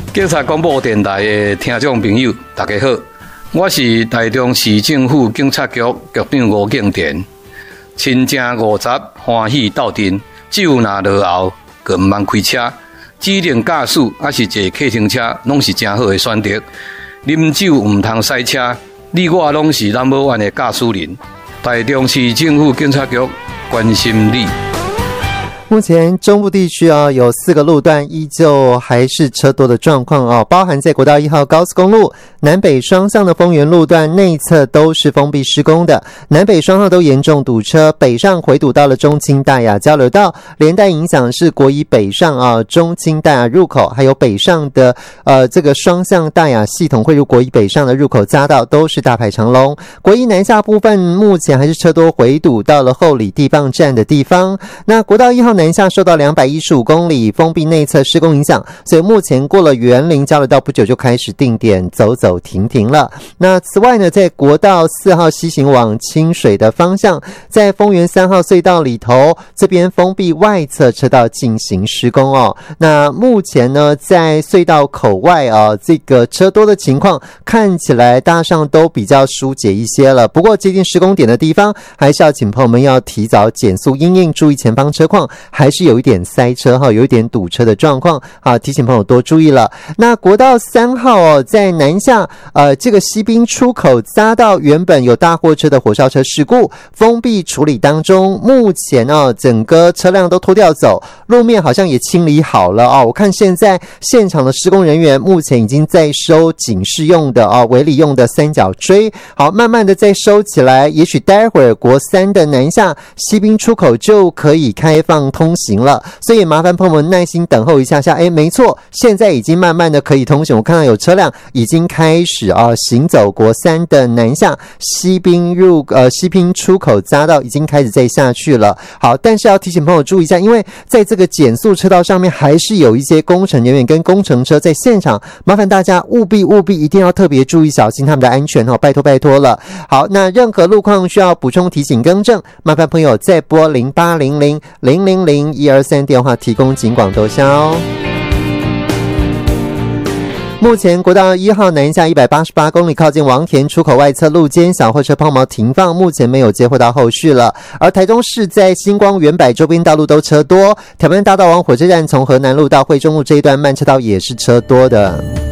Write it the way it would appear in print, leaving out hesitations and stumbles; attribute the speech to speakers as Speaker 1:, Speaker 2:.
Speaker 1: 警察广播电台的听众朋友，大家好，我是台中市政府警察局局长吴敬田。亲情50，欢喜斗阵，酒若落后，更毋茫开车。指定驾驶还是坐客停车，拢是真好的选择。啉酒毋通驶车，你我拢是No.1的驾驶人。台中市政府警察局关心你。
Speaker 2: 目前中部地区有4个路段依旧还是车多的状况包含在国道1号高速公路南北双向的丰原路段内侧都是封闭施工的，南北双向都严重堵车，北上回堵到了中清大雅交流道，连带影响是国一北上中清大雅入口，还有北上的这个双向大雅系统汇入国一北上的入口匝道都是大排长龙。国一南下部分目前还是车多回堵到了后里地磅站的地方。那国道1号南下受到215公里封闭内侧施工影响，所以目前过了园林交流道不久就开始定点走走停停了。那此外呢，在国道4号西行往清水的方向，在丰原3号隧道里头，这边封闭外侧车道进行施工那目前呢，在隧道口外这个车多的情况看起来大上都比较疏解一些了。不过接近施工点的地方，还是要请朋友们要提早减速因应，注意前方车况还是有一点塞车有一点堵车的状况提醒朋友多注意了。那国道3号在南下这个西滨出口匝道原本有大货车的火烧车事故封闭处理当中，目前整个车辆都拖吊走，路面好像也清理好了我看现在现场的施工人员目前已经在收警示用的围篱用的三角锥，好，慢慢的再收起来，也许待会儿国3的南下西滨出口就可以开放通行了，所以麻烦朋友们耐心等候一下下。没错，现在已经慢慢的可以通行，我看到有车辆已经开始行走国3的南下西滨出口匝道已经开始在下去了。好，但是要提醒朋友注意一下，因为在这个减速车道上面还是有一些工程人员跟工程车在现场，麻烦大家务必一定要特别注意小心他们的安全拜托了。好，那任何路况需要补充提醒更正，麻烦朋友再拨0800-000-123电话提供警广兜销。目前国道1号南下188公里靠近王田出口外侧路肩小货车抛锚停放，目前没有接获到后续了。而台中市在星光远百周边道路都车多，台湾大道往火车站从河南路到惠中路这一段慢车道也是车多的。